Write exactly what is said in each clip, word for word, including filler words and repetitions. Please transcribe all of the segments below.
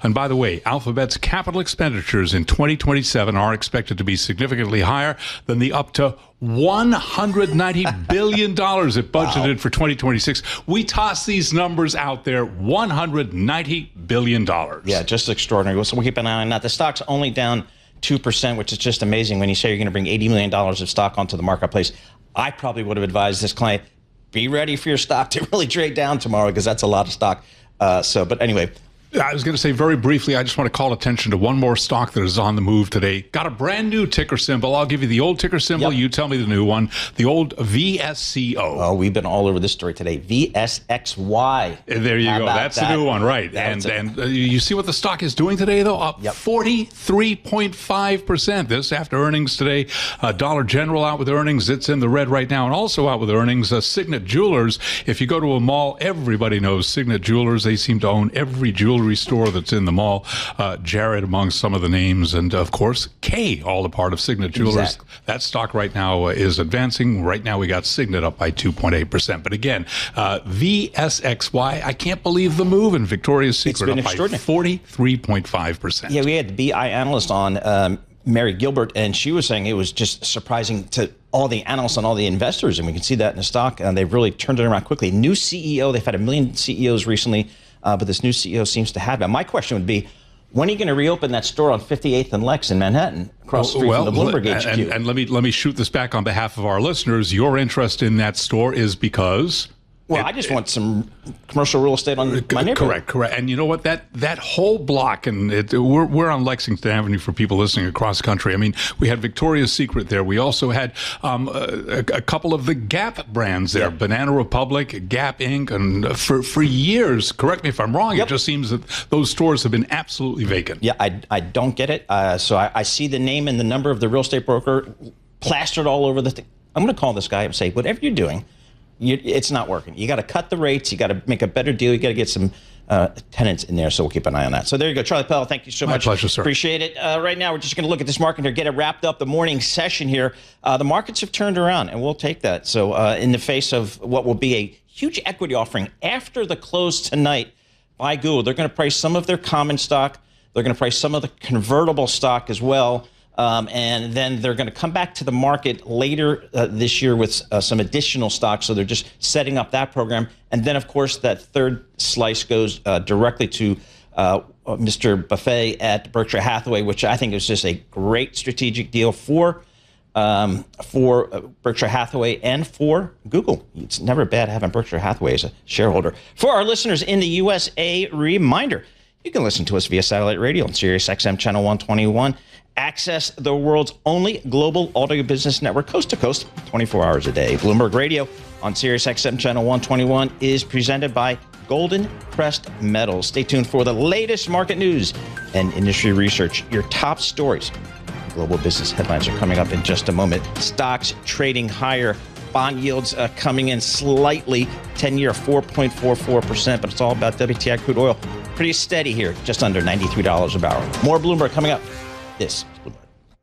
And by the way, Alphabet's capital expenditures in twenty twenty-seven are expected to be significantly higher than the up to one hundred ninety billion dollars it budgeted wow. for twenty twenty-six. We toss these numbers out there, one hundred ninety billion dollars. Yeah, just extraordinary. So we'll keep an eye on that. The stock's only down two percent, which is just amazing when you say you're going to bring eighty million dollars of stock onto the marketplace. I probably would have advised this client, be ready for your stock to really trade down tomorrow because that's a lot of stock. Uh, so, but anyway. I was going to say very briefly, I just want to call attention to one more stock that is on the move today. Got a brand new ticker symbol. I'll give you the old ticker symbol. Yep. You tell me the new one. The old V S C O. Oh, we've been all over this story today. V S X Y. There you How go. That's that? the new one, right? That's and and uh, you see what the stock is doing today, though? Up yep. forty-three point five percent. This after earnings today. Uh, Dollar General out with earnings. It's in the red right now. And also out with earnings, uh, Signet Jewelers. If you go to a mall, everybody knows Signet Jewelers. They seem to own every jewelry store that's in the mall. Uh, Jared among some of the names, and of course Kay, all a part of Signet Jewelers. Exactly. That stock right now uh, is advancing. Right now we got Signet up by two point eight percent. But again, uh, V S X Y, I can't believe the move in Victoria's Secret up by forty-three point five percent. Yeah, we had the B I analyst on, um, Mary Gilbert, and she was saying it was just surprising to all the analysts and all the investors, and we can see that in the stock, and they've really turned it around quickly. New C E O, they've had a million C E Os recently. Uh, but this new C E O seems to have it. My question would be, when are you going to reopen that store on fifty-eighth and Lex in Manhattan, across the street well, from the Bloomberg and, H Q? And, and let me let me shoot this back on behalf of our listeners. Your interest in that store is because... Well, it, I just it, want some commercial real estate on my neighborhood. Correct, correct. And you know what? That that whole block, and it, we're we're on Lexington Avenue for people listening across the country. I mean, we had Victoria's Secret there. We also had um, a, a couple of the Gap brands there, yeah. Banana Republic, Gap Incorporated. And for, for years, correct me if I'm wrong, yep. it just seems that those stores have been absolutely vacant. Yeah, I, I don't get it. Uh, so I, I see the name and the number of the real estate broker plastered all over the thing. I'm going to call this guy and say, whatever you're doing, You, it's not working. You got to cut the rates. You got to make a better deal. You got to get some uh, tenants in there. So we'll keep an eye on that. So there you go, Charlie Pell. Thank you so My much. My pleasure, sir. Appreciate it. Uh, right now, we're just going to look at this market here, get it wrapped up. The morning session here. Uh, the markets have turned around, and we'll take that. So uh, in the face of what will be a huge equity offering after the close tonight by Google, they're going to price some of their common stock. They're going to price some of the convertible stock as well. Um, and then they're going to come back to the market later uh, this year with uh, some additional stocks. So they're just setting up that program. And then, of course, that third slice goes uh, directly to uh, Mister Buffett at Berkshire Hathaway, which I think is just a great strategic deal for um, for uh, Berkshire Hathaway and for Google. It's never bad having Berkshire Hathaway as a shareholder. For our listeners in the U S, a reminder, you can listen to us via satellite radio on Sirius X M channel one twenty-one. Access the world's only global audio business network, coast to coast, twenty-four hours a day. Bloomberg Radio on Sirius X M channel one twenty-one is presented by Golden Crest Metals. Stay tuned for the latest market news and industry research. Your top stories, global business headlines are coming up in just a moment. Stocks trading higher. Bond yields uh, coming in slightly, ten-year four point four four percent, but it's all about W T I crude oil. Pretty steady here, just under ninety-three dollars a barrel. More Bloomberg coming up. This is Bloomberg.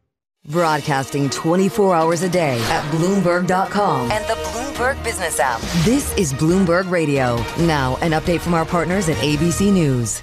Broadcasting twenty-four hours a day at Bloomberg dot com and the Bloomberg Business app. This is Bloomberg Radio. Now, an update from our partners at A B C News.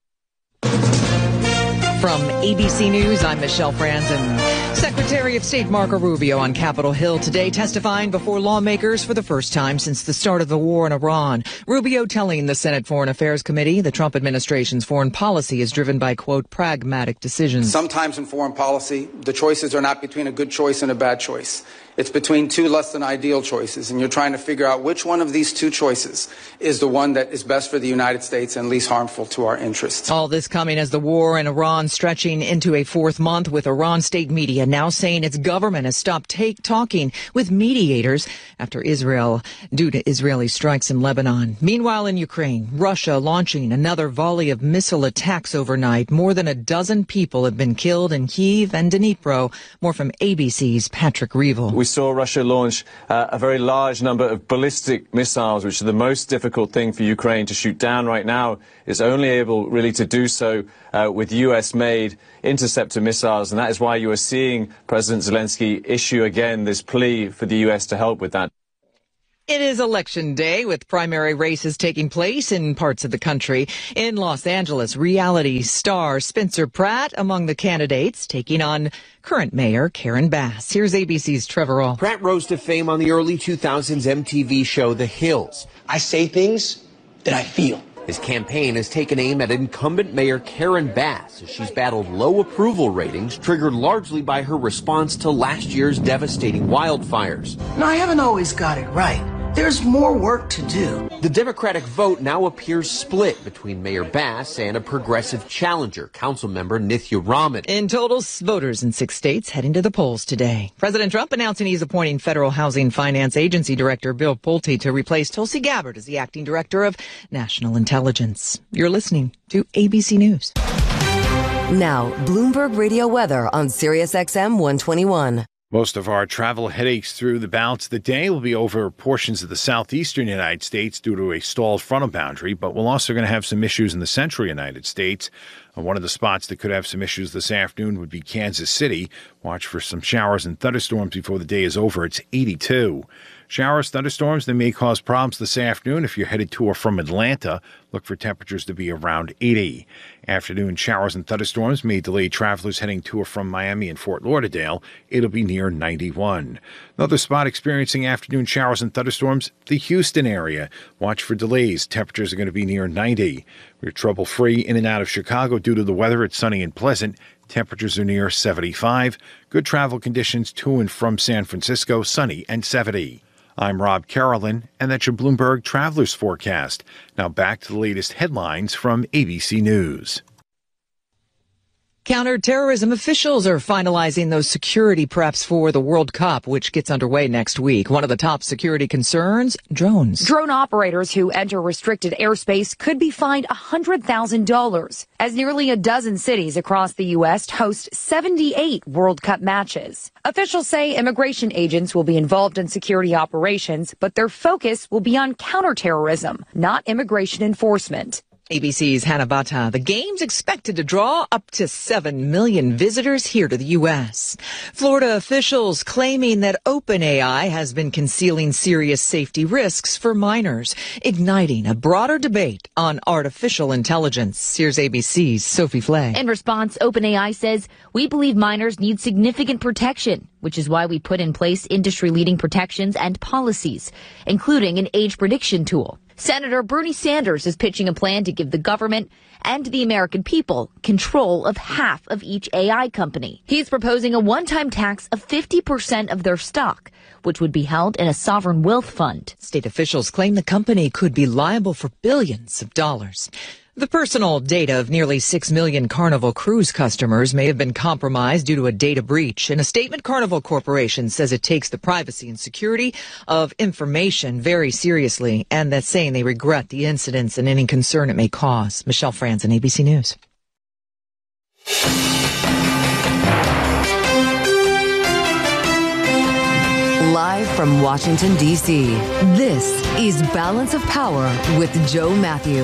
From A B C News, I'm Michelle Franzen. Secretary of State Marco Rubio on Capitol Hill today testifying before lawmakers for the first time since the start of the war in Iran. Rubio telling the Senate Foreign Affairs Committee the Trump administration's foreign policy is driven by, quote, pragmatic decisions. Sometimes in foreign policy, the choices are not between a good choice and a bad choice. It's between two less than ideal choices, and you're trying to figure out which one of these two choices is the one that is best for the United States and least harmful to our interests. All this coming as the war in Iran stretching into a fourth month, with Iran state media now saying its government has stopped take, talking with mediators after Israel, due to Israeli strikes in Lebanon. Meanwhile, in Ukraine, Russia launching another volley of missile attacks overnight. More than a dozen people have been killed in Kyiv and Dnipro. More from A B C's Patrick Reevell. We saw Russia launch uh, a very large number of ballistic missiles, which are the most difficult thing for Ukraine to shoot down right now. It's only able really to do so uh, with U S-made interceptor missiles, and that is why you are seeing President Zelensky issue again this plea for the U S to help with that. It is election day with primary races taking place in parts of the country. In Los Angeles, reality star Spencer Pratt among the candidates taking on current mayor Karen Bass. Here's A B C's Trevor Roll. Pratt rose to fame on the early two thousands M T V show The Hills. I say things that I feel. His campaign has taken aim at incumbent Mayor Karen Bass as she's battled low approval ratings triggered largely by her response to last year's devastating wildfires. No, I haven't always got it right. There's more work to do. The Democratic vote now appears split between Mayor Bass and a progressive challenger, Councilmember Nithya Raman. In total, voters in six states heading to the polls today. President Trump announcing he's appointing Federal Housing Finance Agency Director Bill Pulte to replace Tulsi Gabbard as the acting director of National Intelligence. You're listening to A B C News. Now, Bloomberg Radio weather on Sirius X M one twenty-one. Most of our travel headaches through the balance of the day will be over portions of the southeastern United States due to a stalled frontal boundary, but we're also going to have some issues in the central United States. Uh, one of the spots that could have some issues this afternoon would be Kansas City. Watch for some showers and thunderstorms before the day is over. It's eighty-two. Showers, thunderstorms, they may cause problems this afternoon. If you're headed to or from Atlanta, look for temperatures to be around eighty. Afternoon showers and thunderstorms may delay travelers heading to or from Miami and Fort Lauderdale. It'll be near ninety-one. Another spot experiencing afternoon showers and thunderstorms, the Houston area. Watch for delays. Temperatures are going to be near ninety. We're trouble-free in and out of Chicago due to the weather. It's sunny and pleasant. Temperatures are near seventy-five. Good travel conditions to and from San Francisco, sunny and seventy. I'm Rob Carolyn, and that's your Bloomberg Travelers Forecast. Now back to the latest headlines from A B C News. Counterterrorism officials are finalizing those security preps for the World Cup, which gets underway next week. One of the top security concerns, drones. Drone operators who enter restricted airspace could be fined one hundred thousand dollars, as nearly a dozen cities across the U S host seventy-eight World Cup matches. Officials say immigration agents will be involved in security operations, but their focus will be on counterterrorism, not immigration enforcement. A B C's Hannah Bata. The game's expected to draw up to seven million visitors here to the U S. Florida officials claiming that OpenAI has been concealing serious safety risks for minors, igniting a broader debate on artificial intelligence. Here's A B C's Sophie Flay. In response, OpenAI says, we believe minors need significant protection, which is why we put in place industry-leading protections and policies, including an age prediction tool. Senator Bernie Sanders is pitching a plan to give the government and the American people control of half of each A I company. He's proposing a one-time tax of fifty percent of their stock, which would be held in a sovereign wealth fund. State officials claim the company could be liable for billions of dollars. The personal data of nearly six million Carnival Cruise customers may have been compromised due to a data breach. In a statement, Carnival Corporation says it takes the privacy and security of information very seriously, and that's saying they regret the incidents and any concern it may cause. Michelle Franzen, A B C News. Live from Washington, D C, this is Balance of Power with Joe Matthew.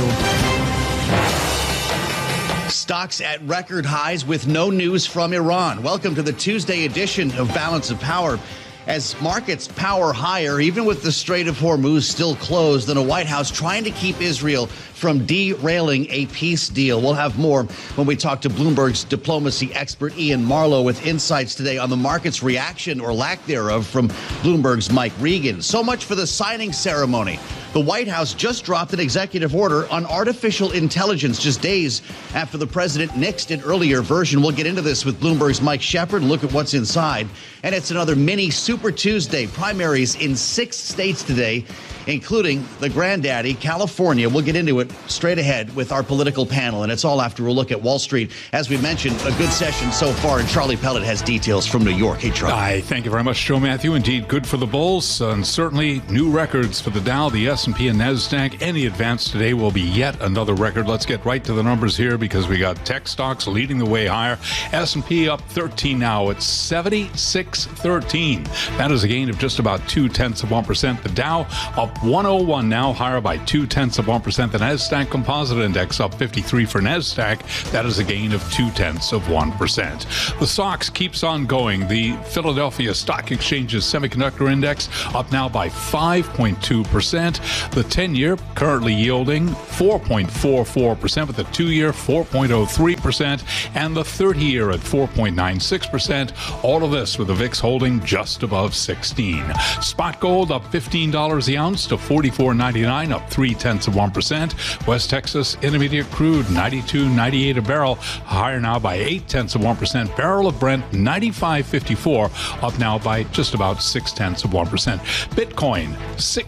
Stocks at record highs with no news from Iran. Welcome to the Tuesday edition of Balance of Power. As markets power higher, even with the Strait of Hormuz still closed, and a White House trying to keep Israel from derailing a peace deal. We'll have more when we talk to Bloomberg's diplomacy expert Ian Marlowe with insights today on the market's reaction or lack thereof from Bloomberg's Mike Regan. So much for the signing ceremony. The White House just dropped an executive order on artificial intelligence just days after the president nixed an earlier version. We'll get into this with Bloomberg's Mike Shepard and look at what's inside. And it's another mini Super Tuesday. Primaries in six states today, including the granddaddy, California. We'll get into it straight ahead with our political panel, and it's all after a look at Wall Street. As we mentioned, a good session so far, and Charlie Pellet has details from New York. Hey, Charlie. Hi, thank you very much, Joe Matthew. Indeed, good for the bulls, and certainly new records for the Dow, the S S and P and NASDAQ. Any advance today will be yet another record. Let's get right to the numbers here because we got tech stocks leading the way higher. S and P up thirteen now. It's seventy-six thirteen. That is a gain of just about two-tenths of one percent. The Dow up one oh one now, higher by two-tenths of one percent. The NASDAQ Composite Index up fifty-three for NASDAQ. That is a gain of two-tenths of one percent. The S O X keeps on going. The Philadelphia Stock Exchange's Semiconductor Index up now by five point two percent. The ten-year currently yielding four point four four percent, with the two-year four point oh three percent, and the thirty-year at four point nine six percent. All of this with the V I X holding just above sixteen. Spot gold up fifteen dollars the ounce to forty-four ninety-nine, up three-tenths of one percent. West Texas Intermediate crude ninety-two ninety-eight a barrel, higher now by eight-tenths of one percent. Barrel of Brent ninety-five fifty-four, up now by just about six-tenths of one percent. Bitcoin six